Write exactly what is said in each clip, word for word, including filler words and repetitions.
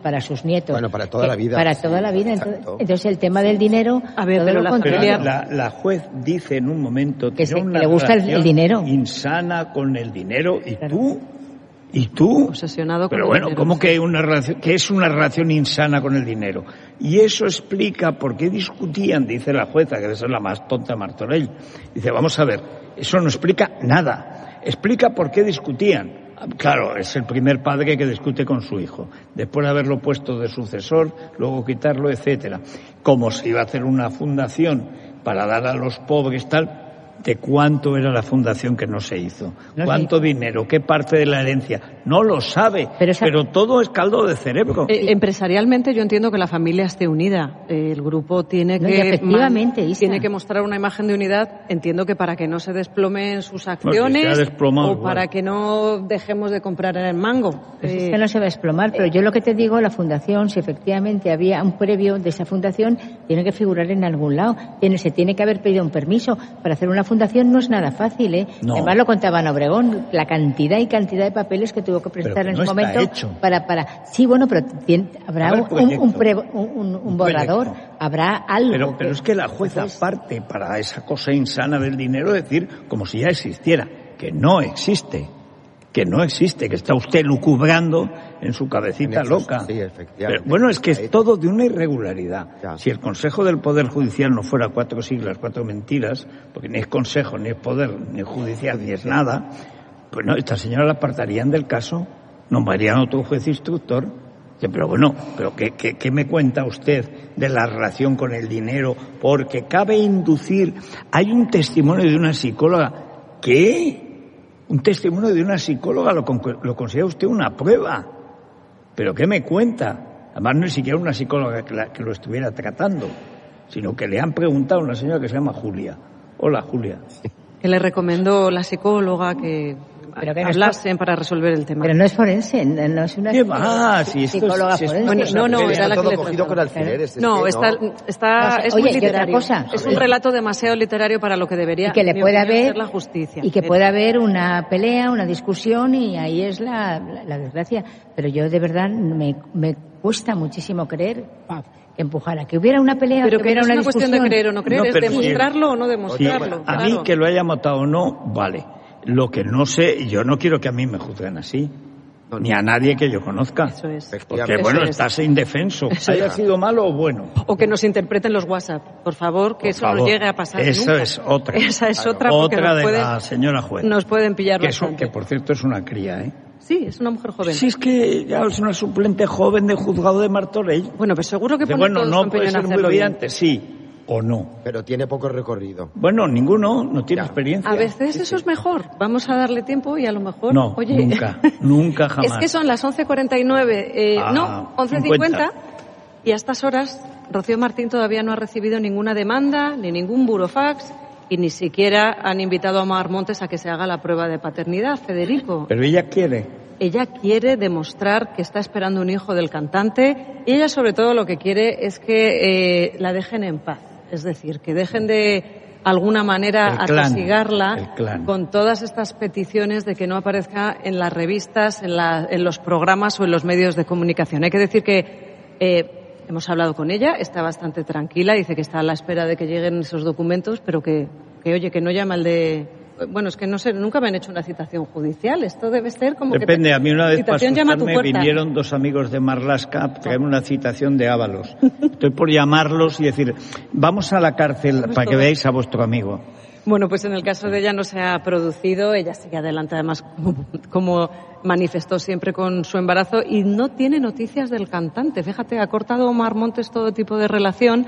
para sus nietos. Bueno, para toda la vida. Para toda la vida. Entonces, entonces el tema del dinero... A ver, pero la, familia... la, la juez dice en un momento que, se, que le gusta el, el dinero. Insana con el dinero y claro. tú... ¿Y tú? Obsesionado con Pero el bueno, dinero, ¿cómo sí. que, una relación, que es una relación insana con el dinero? Y eso explica por qué discutían, dice la jueza, que debe ser la más tonta Martorell. Dice, vamos a ver, eso no explica nada. Explica por qué discutían. Claro, es el primer padre que discute con su hijo, después de haberlo puesto de sucesor, luego quitarlo, etcétera. Como se iba a hacer una fundación para dar a los pobres tal, de cuánto era la fundación que no se hizo, no cuánto sé. dinero, qué parte de la herencia, no lo sabe, pero, esa... pero todo es caldo de cerebro. Eh, empresarialmente yo entiendo que la familia esté unida, eh, el grupo tiene no, que efectivamente, man, tiene que mostrar una imagen de unidad, entiendo que para que no se desplomen sus acciones no, o para que no dejemos de comprar en el mango. Pues eh, es que no se va a desplomar, pero yo lo que te digo, la fundación, si efectivamente había un previo de esa fundación, tiene que figurar en algún lado, tiene, se tiene que haber pedido un permiso para hacer una fundación. No es nada fácil, ¿eh? No. Además lo contaba en Obregón, la cantidad y cantidad de papeles que tuvo que presentar que en no su momento hecho. para para sí, bueno, pero tiene, habrá un, un, un, pre, un, un, un borrador, proyecto. Habrá algo. Pero, que, pero es que la jueza pues, parte para esa cosa insana del dinero decir como si ya existiera, que no existe. que no existe, que está usted lucubrando en su cabecita en loca. Sí, efectivamente. Pero, bueno, es que es todo de una irregularidad. Ya. Si el Consejo del Poder Judicial no fuera cuatro siglas, cuatro mentiras, porque ni es Consejo, ni es Poder, ni es Judicial, ni es nada, pues no, esta señora la apartarían del caso, nombrarían a otro juez instructor. Pero bueno, pero ¿qué, qué, ¿qué me cuenta usted de la relación con el dinero? Porque cabe inducir... Hay un testimonio de una psicóloga. ¿Qué? Un testimonio de una psicóloga lo, lo considera usted una prueba. ¿Pero qué me cuenta? Además no es siquiera una psicóloga que, la, que lo estuviera tratando, sino que le han preguntado a una señora que se llama Julia. Hola, Julia. Que le recomendó la psicóloga que... Pero que hablasen no es, para resolver el tema. Pero no es forense, no es una ¿Qué va? Si esto psicóloga es, si forense. Bueno, no, no, era la que le cogido con alfileres. No, es que, está, no. está, no sé, es oye, muy literario. Otra cosa, es un relato demasiado literario para lo que debería y que le puede haber la justicia. Y que pueda haber una pelea, una discusión y ahí es la, la, la desgracia. Pero yo de verdad me, me cuesta muchísimo creer que empujara, que hubiera una pelea, pero que, que hubiera no una es una discusión. cuestión de creer o no creer, no, es demostrarlo o no demostrarlo. Oye, a claro. mí que lo haya matado o no, vale. Lo que no sé, yo no quiero que a mí me juzguen así, no, ni a nadie que yo conozca. Eso es. Porque, Eso bueno, es. estás indefenso. Eso haya es. sido malo o bueno. O que nos interpreten los WhatsApp, por favor, que por eso favor. no llegue a pasar Eso nunca. es otra. Esa es claro. otra porque Otra nos de pueden, la señora juez. Nos pueden pillar que bastante. Eso, que por cierto es una cría, ¿eh? Sí, es una mujer joven. Sí, es que ya es una suplente joven de juzgado de Martorell. Bueno, pues seguro que Dice, pone bueno, todo no su empeño puede en ser muy hacerlo bien. brillante, sí o no. Pero tiene poco recorrido. Bueno, ninguno, no tiene ya. experiencia. A veces sí, eso sí. es mejor. Vamos a darle tiempo y a lo mejor... No, oye, nunca, nunca jamás. Es que son las once cuarenta y nueve, eh, ah, no, once cincuenta, y a estas horas Rocío Martín todavía no ha recibido ninguna demanda, ni ningún burofax, y ni siquiera han invitado a Mar Montes a que se haga la prueba de paternidad, Federico. Pero ella quiere. Ella quiere demostrar que está esperando un hijo del cantante, y ella sobre todo lo que quiere es que eh, la dejen en paz. Es decir, que dejen de alguna manera atosigarla con todas estas peticiones de que no aparezca en las revistas, en, la, en los programas o en los medios de comunicación. Hay que decir que eh, hemos hablado con ella, está bastante tranquila, dice que está a la espera de que lleguen esos documentos, pero que, que oye, que no llama al de... Bueno, es que no sé, nunca me han hecho una citación judicial. Esto debe ser como Depende, que... Te... a mí una vez para asustarme me vinieron dos amigos de Marlaska a traerme una citación de Ábalos. Estoy por llamarlos y decir, vamos a la cárcel para que veáis a vuestro amigo. Bueno, pues en el caso de ella no se ha producido, ella sigue adelante además como, como manifestó siempre con su embarazo y no tiene noticias del cantante. Fíjate, ha cortado Omar Montes todo tipo de relación.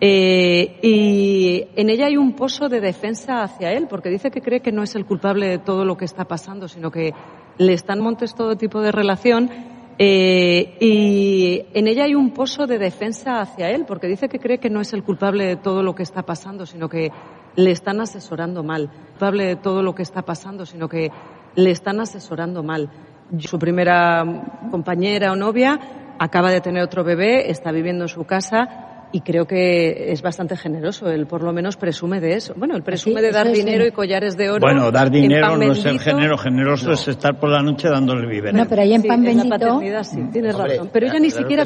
Eh, y en ella hay un pozo de defensa hacia él, porque dice que cree que no es el culpable de todo lo que está pasando, sino que le están Montes todo tipo de relación. Eh, y en ella hay un pozo de defensa hacia él, porque dice que cree que no es el culpable de todo lo que está pasando, sino que le están asesorando mal. Culpable de todo lo que está pasando, sino que le están asesorando mal. Su primera compañera o novia acaba de tener otro bebé, está viviendo en su casa. Y creo que es bastante generoso. Él por lo menos presume de eso. Bueno, él presume Sí, de dar eso es dinero en- y collares de oro. Bueno, dar en dinero pan no es ser bendito. género, generoso No. es estar por la noche dándole víveres. No, pero ahí en Sí, pan en la bendito... paternidad sí, tienes Hombre, razón. Pero ella ni claro que siquiera